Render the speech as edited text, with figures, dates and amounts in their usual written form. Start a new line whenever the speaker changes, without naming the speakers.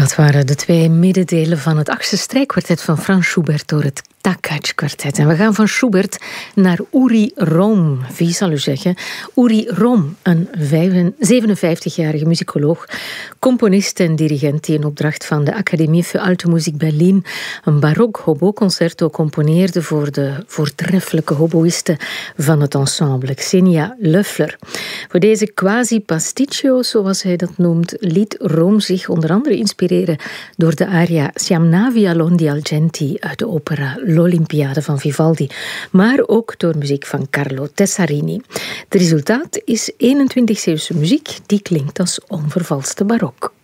Dat waren de twee middendelen van het 8e strijkkwartet van Franz Schubert door het Takacs-kwartet. En we gaan van Schubert naar Uri Rom. Wie zal u zeggen? Uri Rom, een 57-jarige muzikoloog, componist en dirigent die in opdracht van de Académie für Alte Musik Berlin een barok hobo-concerto componeerde voor de voortreffelijke hoboïste van het ensemble, Xenia Löffler. Voor deze quasi-pasticcio, zoals hij dat noemt, liet Rom zich onder andere inspireren door de aria Siam Violon Argenti uit de opera L'Olympiade van Vivaldi, maar ook door muziek van Carlo Tessarini. Het resultaat is 21e-eeuwse muziek die klinkt als onvervalste barok.